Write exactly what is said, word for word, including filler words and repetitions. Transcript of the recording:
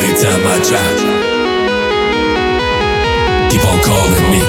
Every time I try, keep on calling me.